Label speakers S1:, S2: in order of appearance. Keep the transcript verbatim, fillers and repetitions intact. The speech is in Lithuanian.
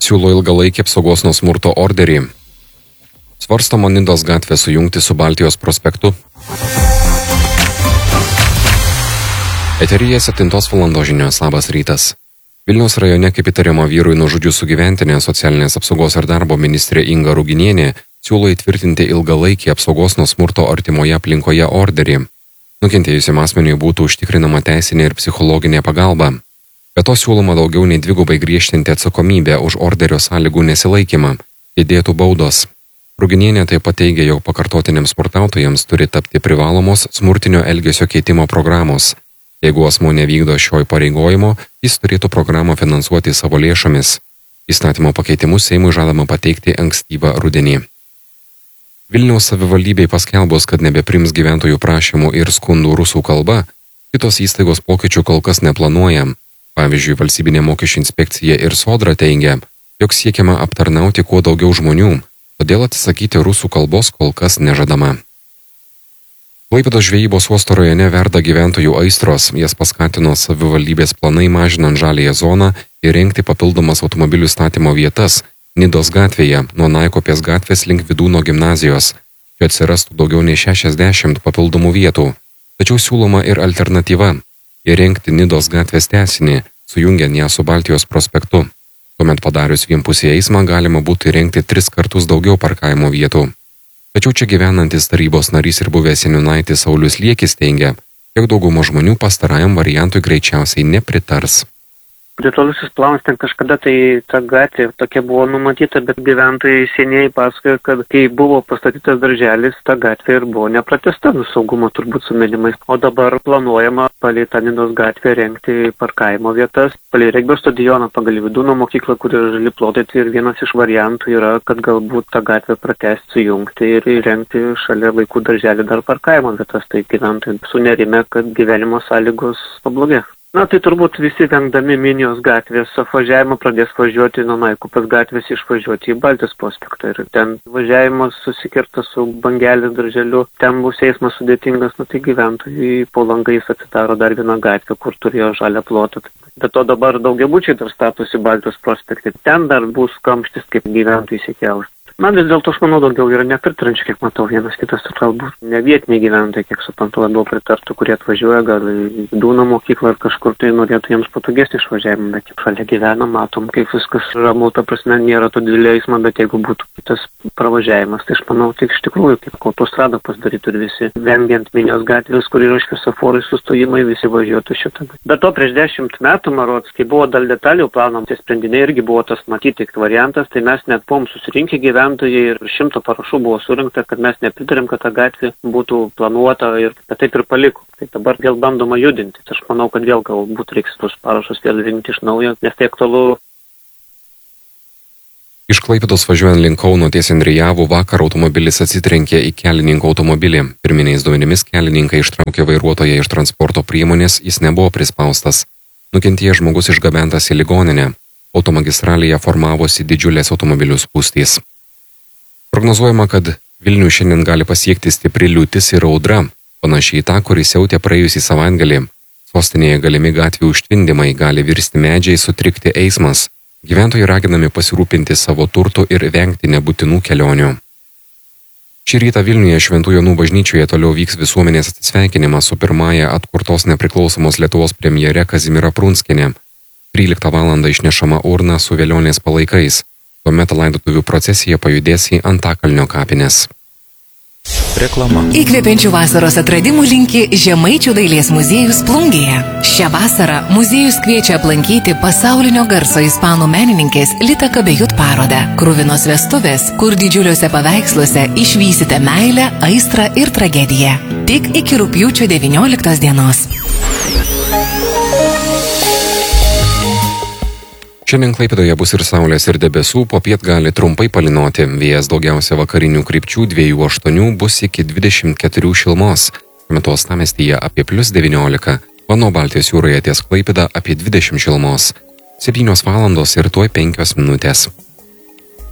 S1: siūlo ilgalaikį apsaugos nuo smurto orderį. Svarstoma Nidos gatvę sujungti su Baltijos prospektu. Eteryje septintos valandos žinios. Labas rytas. Vilniaus rajone, kaip įtariama vyrui nužudžius sugyventinę, socialinės apsaugos ir darbo ministrė Inga Ruginienė siūlo įtvirtinti ilgalaikį apsaugos nuo smurto artimoje aplinkoje orderį. Nukentėjusiam asmeniui būtų užtikrinama teisinė ir psichologinė pagalba. Be to siūloma daugiau nei dvigubai griežtinti atsakomybę už orderio sąlygų nesilaikymą, didėtų baudos. Ruginienė taip pat teigia, jog pakartotiniams smurtautojams turi tapti privalomos smurtinio elgesio keitimo programos. Jeigu asmuo nevykdo šio įpareigojimo, jis turėtų programą finansuoti savo lėšomis. Įstatymo pakeitimus Seimui žadama pateikti ankstyvą rudenį. Vilniaus savivaldybei paskelbus, kad nebeprims gyventojų prašymų ir skundų rusų kalba, kitos įstaigos pokyčių kol kas neplanuoja. Pavyzdžiui, Valstybinė mokesčių inspekcija ir Sodra teigia, jog siekiama aptarnauti kuo daugiau žmonių, todėl atsisakyti rusų kalbos kol kas nežadama. Klaipėdos žvejybos uosto rajone verda gyventojų aistros, jas paskatino savivaldybės planai mažinant žaliąją zoną įrengti papildomas automobilių statymo vietas Nidos gatvėje nuo Naikopės gatvės link Vydūno gimnazijos. Čia atsirastų daugiau nei šešiasdešimt papildomų vietų. Tačiau siūloma ir alternatyva – įrengti Nidos gatvės tęsinį, sujungiant ją su Baltijos prospektu. Tuomet padarius vienpusį eismą galima būtų įrengti tris kartus daugiau parkavimo vietų. Tačiau čia gyvenantis tarybos narys ir buvęs seniūnaitis Saulius Liekis teigia, jog dauguma žmonių pastarajam variantui greičiausiai nepritars.
S2: Detalusis planas ten kažkada tai ta gatvė tokia buvo numatyta, bet gyventojai senieji pasakojo, kad kai buvo pastatytas darželis, ta gatvė ir buvo nepratęsta, saugumo turbūt sumenimais. O dabar planuojama palei tą Nidos gatvę rengti parkavimo vietas, palei regbio stadioną, pagal Vydūno mokyklą, kur yra žali plotai, ir vienas iš variantų yra, kad galbūt tą gatvę pratęsti, sujungti ir įrengti šalia vaikų darželį dar parkavimo vietas, tai gyventojai sunerime, kad gyvenimo sąlygos pablogės. Na, tai turbūt visi vengdami Minijos gatvės apvažiavimo pradės važiuoti nuo Naikupės gatvės išvažiuoti į Baltijos prospektą. Ir ten važiavimas susikirta su Bangelės darželiu, ten bus eismas sudėtingas, nu tai gyventojai po langais atsidaro dar vieną gatvę, kur turėjo žalią plotą. Bet to dabar daugiabučiai dar statosi Baltijos prospekte. Ten dar bus kamštis, kaip gyventojai įsikels. Man vis dėlto, aš manau, daugiau yra nepritrančių, kiek matau, vienas kitas, galbūt ne vietiniai gyventojai, kiek suprantu, labiau pritartų, kurie atvažiuoja, gal į Vydūno mokyklą ar kažkur tai norėtų jiems patogesnį išvažiavimą, bet šalia gyvena, matom, kaip viskas ramu, ta prasme, nėra to didelio eismo, bet jeigu būtų kitas pravažiavimas, tai aš manau, tik iš tikrųjų, kaip autostradą pasidarytų ir visi, vengiant Minijos gatvės, kur yra šviesoforai sustojimai, visi važiuotų šitą. Bet to prieš dešimt metų, marods, kai buvo dėl detalių planom, tie sprendiniai irgi buvo tas matyti variantas, tai mes net buvom susirinkę gyventojai ir šimto parašų buvo surinkta, kad mes nepritarėm, kad ta gatvė būtų planuota ir taip ir paliko. Tai dabar vėl bandoma judinti. Aš manau, kad vėl galbūt reiks tos parašus vėl rinkti iš naujo, nes tai aktualu.
S1: Iš Klaipėdos važiuojant link Kauno ties Indrijavų vakar automobilis atsitrenkė į kelininko automobilį. Pirminiais duomenimis kelininkai ištraukė vairuotoją iš transporto priemonės, jis nebuvo prispaustas. Nukentėjęs žmogus išgabentas į ligoninę. Automagistralėje formavosi didžiulės automobilių spūstys. Prognozuojama, kad Vilnių šiandien gali pasiekti stipri liūtis ir audra, panašiai tą, kuris siautė praėjusį savaitgalį. Sostinėje galimi gatvių užtvindimai, gali virsti medžiai, sutrikti eismas. Gyventojai raginami pasirūpinti savo turtų ir vengti nebūtinų kelionių. Šį rytą Vilniuje Šventų Jonų bažnyčioje toliau vyks visuomenės atsisveikinimas su pirmąja atkurtos nepriklausomos Lietuvos premjere Kazimiera Prunskienė. tryliktą valandą išnešama urna su velionės palaikais. Tuomet laidotuvių procesija pajudės į Antakalnio kapines.
S3: Reklama.
S4: Įkvepiančių vasaros atradimų linki Žemaičių dailės muziejus Plungėje. Šią vasarą muziejus kviečia aplankyti pasaulinio garso ispanų menininkės Lita Kabejut parodą Kruvinos vestuvės, kur didžiuliuose paveiksluose išvysite meilę, aistrą ir tragediją. Tik iki rugpjūčio devynioliktos dienos.
S1: Šiandien Klaipėdoje bus ir saulės ir debesų, popiet gali trumpai palynoti. Vėjas daugiausia vakarinių krypčių dviejų aštuonių bus iki dvidešimt keturių šilumos. Metu uostamiestyje apie plius devyniolika, o nuo Baltijos jūroje ties Klaipėda apie dvidešimt šilumos. septynios valandos ir tuoj penkios minutės.